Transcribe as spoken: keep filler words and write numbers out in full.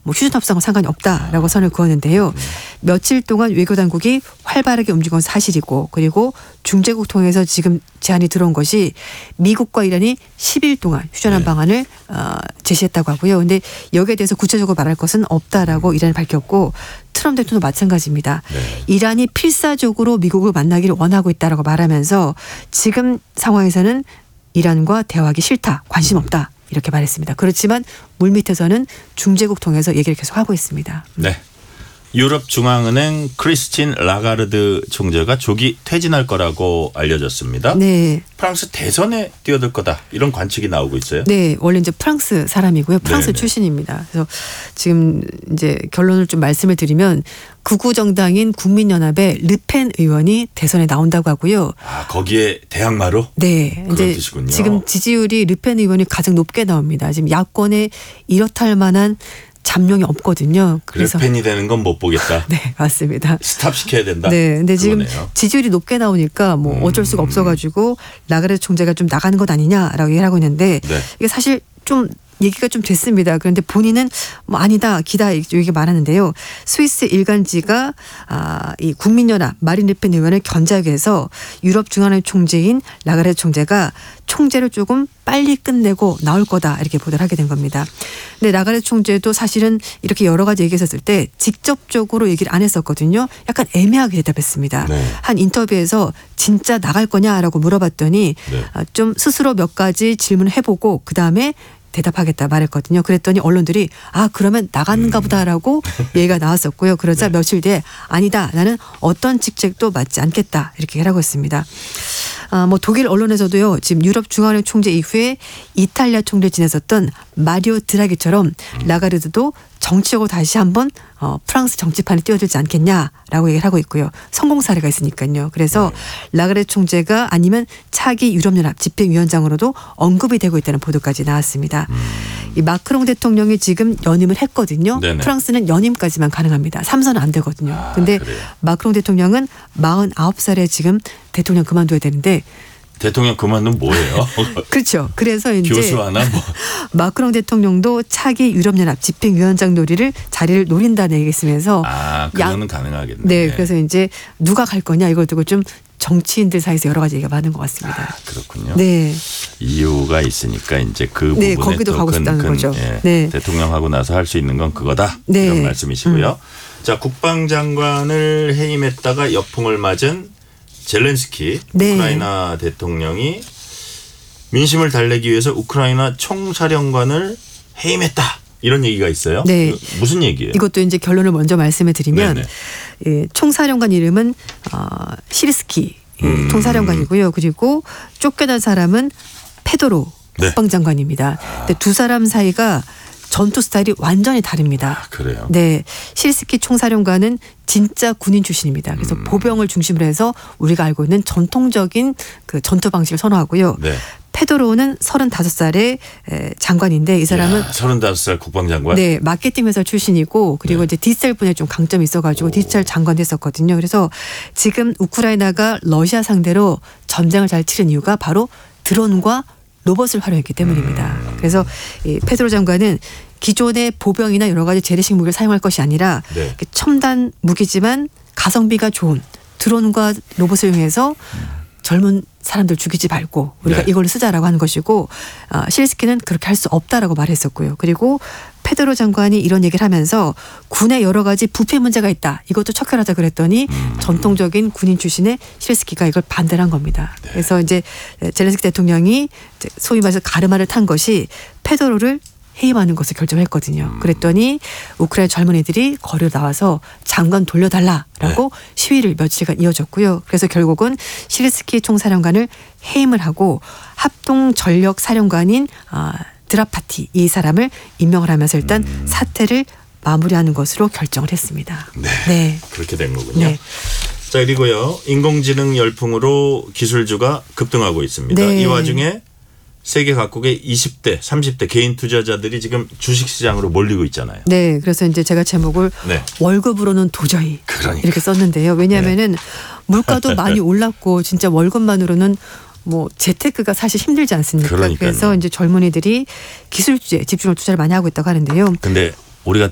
뭐 휴전 협상과 상관이 없다라고 선을 그었는데요. 며칠 동안 외교 당국이 활발하게 움직인 건 사실이고 그리고 중재국 통해서 지금 제안이 들어온 것이 미국과 이란이 십 일 동안 휴전한 네. 방안을 어, 제시했다고 하고요. 그런데 여기에 대해서 구체적으로 말할 것은 없다라고 이란이 밝혔고 트럼프 대통령도 마찬가지입니다. 네. 이란이 필사적으로 미국을 만나기를 원하고 있다라고 말하면서 지금 상황에서는 이란과 대화하기 싫다, 관심 없다 이렇게 말했습니다. 그렇지만 물밑에서는 중재국 통해서 얘기를 계속 하고 있습니다. 네. 유럽중앙은행 크리스틴 라가르드 총재가 조기 퇴진할 거라고 알려졌습니다. 네. 프랑스 대선에 뛰어들 거다 이런 관측이 나오고 있어요. 네, 원래 이제 프랑스 사람이고요. 프랑스 네네. 출신입니다. 그래서 지금 이제 결론을 좀 말씀을 드리면 극우 정당인 국민연합의 르펜 의원이 대선에 나온다고 하고요. 아, 거기에 대항마로? 네, 그런 이제 뜻이군요. 지금 지지율이 르펜 의원이 가장 높게 나옵니다. 지금 야권에 이렇다 할 만한 잠룡이 없거든요. 그래서 르펜이 되는 건 못 보겠다. 네, 맞습니다. 스탑 시켜야 된다. 네, 근데 지금 그거네요. 지지율이 높게 나오니까 뭐 어쩔 수가 없어가지고 라가르드 총재가 좀 나가는 것 아니냐라고 얘기를 하고 있는데 네. 이게 사실 좀 얘기가 좀 됐습니다. 그런데 본인은 뭐 아니다, 기다 이렇게 말하는데요. 스위스 일간지가 아, 이 국민연합 마린 르펜 의원을 견제하기 위해서 유럽 중앙은행 총재인 라가르드 총재가 총재를 조금 빨리 끝내고 나올 거다 이렇게 보도를 하게 된 겁니다. 근데 라가르드 총재도 사실은 이렇게 여러 가지 얘기했었을 때 직접적으로 얘기를 안 했었거든요. 약간 애매하게 대답했습니다. 네. 한 인터뷰에서 진짜 나갈 거냐라고 물어봤더니 네. 아, 좀 스스로 몇 가지 질문을 해보고 그다음에 대답하겠다 말했거든요. 그랬더니 언론들이 아 그러면 나가는가 보다라고 얘기가 나왔었고요. 그러자 네. 며칠 뒤에 아니다. 나는 어떤 직책도 맡지 않겠다. 이렇게 하라고 했습니다. 아, 뭐 독일 언론에서도요. 지금 유럽 중앙은행 총재 이후에 이탈리아 총재 지냈었던 마리오 드라기처럼 라가르드도 정치적으로 다시 한번 어, 프랑스 정치판에 뛰어들지 않겠냐라고 얘기를 하고 있고요. 성공 사례가 있으니까요. 그래서 라가르드 총재가 아니면 차기 유럽연합 집행위원장으로도 언급이 되고 있다는 보도까지 나왔습니다. 음. 이 마크롱 대통령이 지금 연임을 했거든요. 네네. 프랑스는 연임까지만 가능합니다. 삼 선은 안 되거든요. 아, 근데 그래요? 마크롱 대통령은 마흔아홉 살에 지금 대통령 그만둬야 되는데 대통령 그만두면 뭐예요? 그렇죠. 그래서 이제 교수 하나 뭐. 마크롱 대통령도 차기 유럽연합 집행위원장 놀이를 자리를 노린다는 얘기 있으면서 아, 그거는 가능하겠네. 네, 그래서 이제 누가 갈 거냐 이걸 두고 좀 정치인들 사이에서 여러 가지 얘기가 많은 것 같습니다. 아, 그렇군요. 네, 이유가 있으니까 이제 그 네, 부분에 거기도 또 가고 큰, 싶다는 큰, 거죠. 예, 네. 대통령하고 나서 할 수 있는 건 그거다. 네. 이런 말씀이시고요. 자, 국방장관을 해임했다가 역풍을 맞은 젤렌스키 네. 우크라이나 대통령이 민심을 달래기 위해서 우크라이나 총사령관을 해임했다. 이런 얘기가 있어요. 네. 그 무슨 얘기예요? 이것도 이제 결론을 먼저 말씀을 드리면 네네. 예, 총사령관 이름은 어, 시르스키 예, 음. 총사령관이고요. 그리고 쫓겨난 사람은 페도로 네. 국방장관입니다. 근데 두 사람 사이가 전투 스타일이 완전히 다릅니다. 아, 그래요. 네, 시르스키 총사령관은 진짜 군인 출신입니다. 그래서 음. 보병을 중심으로 해서 우리가 알고 있는 전통적인 그 전투 방식을 선호하고요. 네. 페도로는 서른다섯 살의 장관인데 이 사람은 야, 서른다섯 살 국방장관. 네, 마케팅 회사 출신이고 그리고 네. 이제 디지털 분야에 좀 강점이 있어가지고 오. 디지털 장관도 했었거든요. 그래서 지금 우크라이나가 러시아 상대로 전쟁을 잘 치른 이유가 바로 드론과 로봇을 활용했기 때문입니다. 음. 그래서 이 페드로 장관은 기존의 보병이나 여러 가지 재래식 무기를 사용할 것이 아니라 네. 이렇게 첨단 무기지만 가성비가 좋은 드론과 로봇을 이용해서 젊은 사람들 죽이지 말고 우리가 네. 이걸로 쓰자라고 하는 것이고 어, 시르스키는 그렇게 할 수 없다라고 말했었고요. 그리고 페드로 장관이 이런 얘기를 하면서 군에 여러 가지 부패 문제가 있다. 이것도 척결하자 그랬더니 음. 전통적인 군인 출신의 시르스키가 이걸 반대를 한 겁니다. 네. 그래서 이제 젤렌스키 대통령이 이제 소위 말해서 가르마를 탄 것이 페도로를 해임하는 것을 결정했거든요. 음. 그랬더니 우크라이나 젊은이들이 거리로 나와서 장관 돌려달라라고 네. 시위를 며칠간 이어졌고요. 그래서 결국은 시르스키 총사령관을 해임을 하고 합동 전력 사령관인 아, 드라파티 이 사람을 임명을 하면서 일단 음. 사태를 마무리하는 것으로 결정을 했습니다. 네. 네. 그렇게 된 거군요. 네. 자, 그리고요. 인공지능 열풍으로 기술주가 급등하고 있습니다. 네. 이 와중에 세계 각국의 이십 대, 삼십 대 개인 투자자들이 지금 주식시장으로 몰리고 있잖아요. 네, 그래서 이제 제가 제목을 네. 월급으로는 도저히 그러니까. 이렇게 썼는데요. 왜냐하면은 물가도 많이 올랐고 진짜 월급만으로는 뭐 재테크가 사실 힘들지 않습니까? 그러니까요. 그래서 이제 젊은이들이 기술주에 집중을 투자를 많이 하고 있다고 하는데요. 근데 우리가